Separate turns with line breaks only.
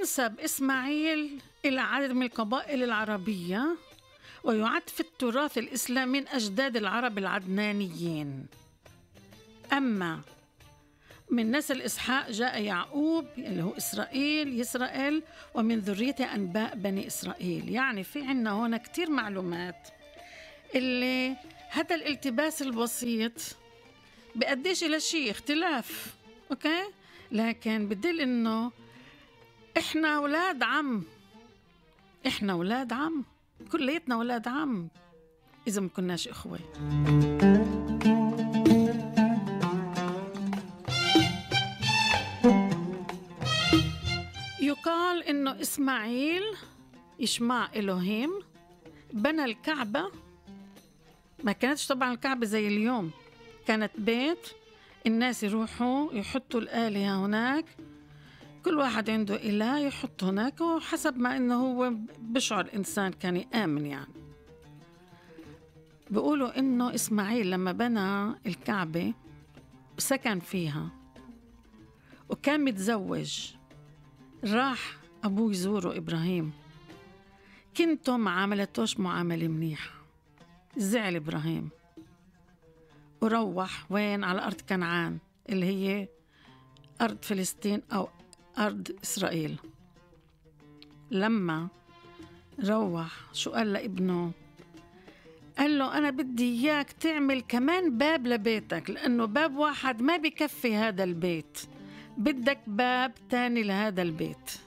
ينسب إسماعيل إلى عدد من القبائل العربية، ويعد في التراث الإسلامي من أجداد العرب العدنانيين. أما من نسل إسحاق جاء يعقوب اللي هو إسرائيل يسرائيل، ومن ذريته أنباء بني إسرائيل. يعني في عنا هنا كتير معلومات اللي هذا الالتباس البسيط بيأديش إلى شيء اختلاف، أوكي؟ لكن بدل إنه إحنا أولاد عم، إحنا أولاد عم، كليتنا أولاد عم إذا ما كناش إخوة. يقال إنه إسماعيل يشمع إلهيم بنى الكعبة. ما كانتش طبعا الكعبة زي اليوم، كانت بيت الناس يروحوا يحطوا الآلهة هناك، كل واحد عنده إله يحط هناك وحسب ما إنه هو بشعر الإنسان كان يآمن. يعني بيقولوا إنه إسماعيل لما بنى الكعبة سكن فيها وكان متزوج، راح أبوه يزوره إبراهيم، كنته ما عاملتوش معاملة منيحة، زعل إبراهيم وروح وين؟ على أرض كنعان اللي هي أرض فلسطين أو أرض إسرائيل. لما روح شو قال لابنه؟ قال له أنا بدي إياك تعمل كمان باب لبيتك، لأنه باب واحد ما بيكفي هذا البيت، بدك باب تاني لهذا البيت.